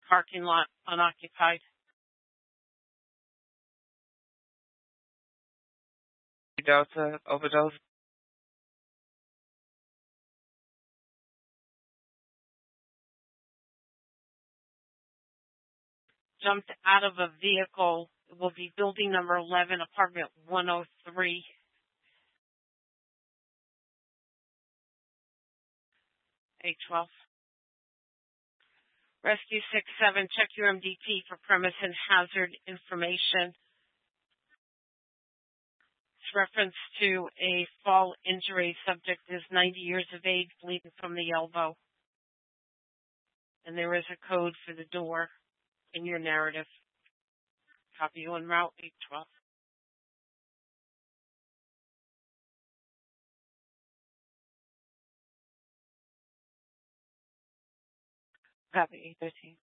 parking lot unoccupied. Delta overdose. Jumped out of a vehicle. It will be building number 11, apartment 103. A12. Rescue 6-7, check your MDT for premise and hazard information. It's reference to a fall injury. Subject is 90 years of age, bleeding from the elbow. And there is a code for the door in your narrative. Copy you en route 812. Copy 813.